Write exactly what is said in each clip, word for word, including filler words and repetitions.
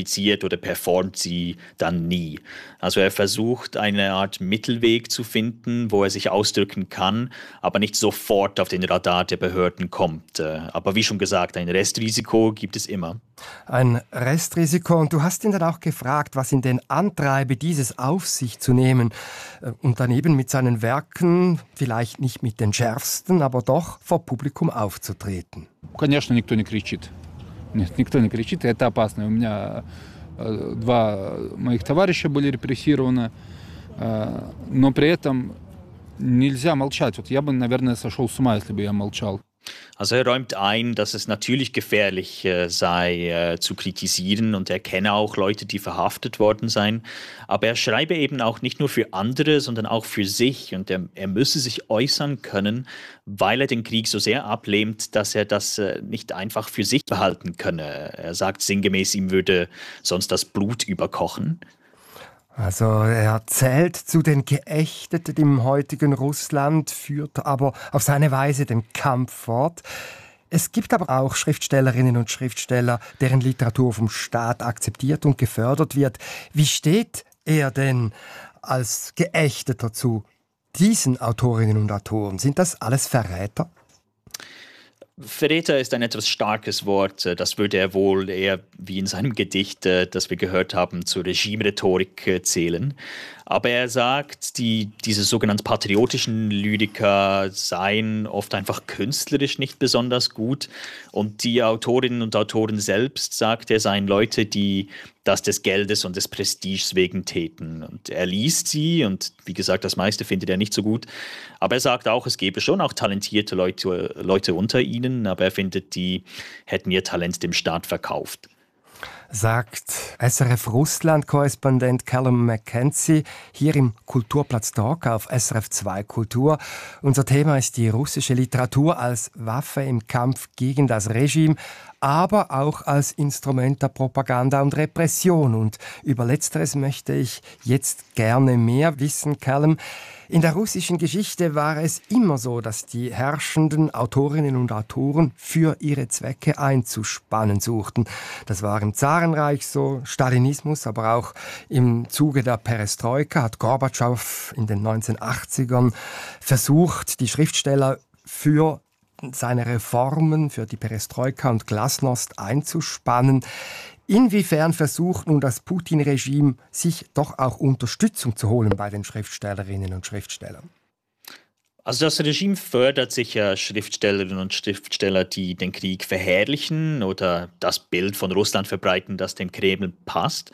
praktiziert oder performt sie dann nie. Also er versucht eine Art Mittelweg zu finden, wo er sich ausdrücken kann, aber nicht sofort auf den Radar der Behörden kommt. Aber wie schon gesagt, ein Restrisiko gibt es immer. Ein Restrisiko. Und du hast ihn dann auch gefragt, was ihn denn antreibe, dieses auf sich zu nehmen und daneben mit seinen Werken, vielleicht nicht mit den schärfsten, aber doch vor Publikum aufzutreten. Конечно, никто не кричит. Нет, никто не кричит, это опасно. У меня два моих товарища были репрессированы, но при этом нельзя молчать. Вот я бы, наверное, сошел с ума, если бы я молчал. Also er räumt ein, dass es natürlich gefährlich äh, sei, äh, zu kritisieren, und er kenne auch Leute, die verhaftet worden seien. Aber er schreibe eben auch nicht nur für andere, sondern auch für sich, und er, er müsse sich äußern können, weil er den Krieg so sehr ablehnt, dass er das äh, nicht einfach für sich behalten könne. Er sagt sinngemäß, ihm würde sonst das Blut überkochen. Also er zählt zu den Geächteten im heutigen Russland, führt aber auf seine Weise den Kampf fort. Es gibt aber auch Schriftstellerinnen und Schriftsteller, deren Literatur vom Staat akzeptiert und gefördert wird. Wie steht er denn als Geächteter zu diesen Autorinnen und Autoren? Sind das alles Verräter? Verräter ist ein etwas starkes Wort. Das würde er wohl eher wie in seinem Gedicht, das wir gehört haben, zur Regime-Rhetorik zählen. Aber er sagt, die, diese sogenannten patriotischen Lyriker seien oft einfach künstlerisch nicht besonders gut. Und die Autorinnen und Autoren selbst, sagt er, seien Leute, die das des Geldes und des Prestiges wegen täten. Und er liest sie, und wie gesagt, das meiste findet er nicht so gut. Aber er sagt auch, es gebe schon auch talentierte Leute, Leute unter ihnen, aber er findet, die hätten ihr Talent dem Staat verkauft. Sagt S R F-Russland-Korrespondent Callum McKenzie hier im Kulturplatz Talk auf S R F zwei Kultur. Unser Thema ist die russische Literatur als Waffe im Kampf gegen das Regime, aber auch als Instrument der Propaganda und Repression. Und über Letzteres möchte ich jetzt gerne mehr wissen, Callum. In der russischen Geschichte war es immer so, dass die herrschenden Autorinnen und Autoren für ihre Zwecke einzuspannen suchten. Das war im Zarenreich so, Stalinismus, aber auch im Zuge der Perestroika hat Gorbatschow in den neunzehnhundertachtzigern versucht, die Schriftsteller für seine Reformen, für die Perestroika und Glasnost einzuspannen. Inwiefern versucht nun das Putin-Regime, sich doch auch Unterstützung zu holen bei den Schriftstellerinnen und Schriftstellern? Also das Regime fördert sicher Schriftstellerinnen und Schriftsteller, die den Krieg verherrlichen oder das Bild von Russland verbreiten, das dem Kreml passt.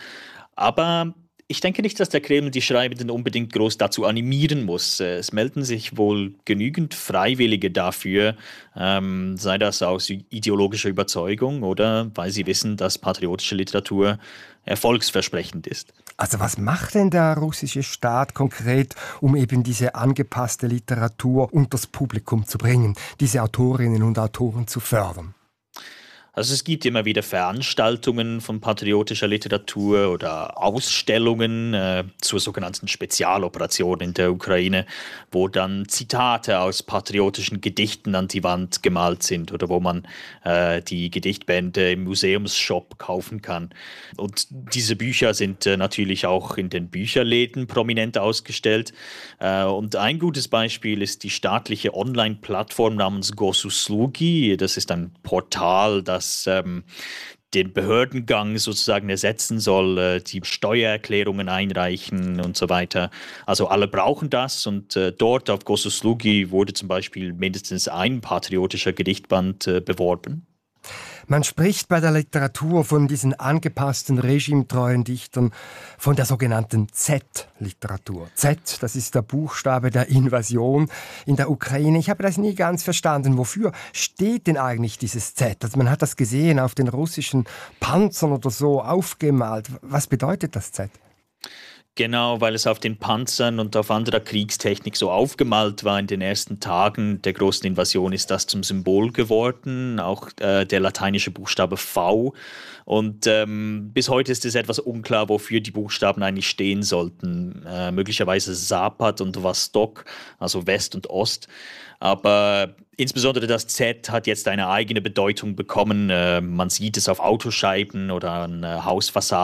Aber ich denke nicht, dass der Kreml die Schreibenden unbedingt groß dazu animieren muss. Es melden sich wohl genügend Freiwillige dafür, ähm, sei das aus ideologischer Überzeugung oder weil sie wissen, dass patriotische Literatur erfolgsversprechend ist. Also was macht denn der russische Staat konkret, um eben diese angepasste Literatur unters Publikum zu bringen, diese Autorinnen und Autoren zu fördern? Also es gibt immer wieder Veranstaltungen von patriotischer Literatur oder Ausstellungen äh, zur sogenannten Spezialoperation in der Ukraine, wo dann Zitate aus patriotischen Gedichten an die Wand gemalt sind oder wo man äh, die Gedichtbände im Museumsshop kaufen kann. Und diese Bücher sind äh, natürlich auch in den Bücherläden prominent ausgestellt. Äh, und ein gutes Beispiel ist die staatliche Online-Plattform namens Gosuslugi. Das ist ein Portal, das Ähm, den Behördengang sozusagen ersetzen soll, äh, die Steuererklärungen einreichen und so weiter. Also alle brauchen das, und äh, dort auf Gosuslugi wurde zum Beispiel mindestens ein patriotischer Gedichtband äh, beworben. Man spricht bei der Literatur von diesen angepassten, regimetreuen Dichtern von der sogenannten Z-Literatur. Z, das ist der Buchstabe der Invasion in der Ukraine. Ich habe das nie ganz verstanden. Wofür steht denn eigentlich dieses Z? Also man hat das gesehen auf den russischen Panzern oder so aufgemalt. Was bedeutet das Z? Genau, weil es auf den Panzern und auf anderer Kriegstechnik so aufgemalt war in den ersten Tagen der großen Invasion, ist das zum Symbol geworden, auch äh, der lateinische Buchstabe V. Und ähm, bis heute ist es etwas unklar, wofür die Buchstaben eigentlich stehen sollten. Äh, möglicherweise Zapad und Vostok, also West und Ost. Aber insbesondere das Z hat jetzt eine eigene Bedeutung bekommen. Äh, man sieht es auf Autoscheiben oder an äh, Hausfassaden.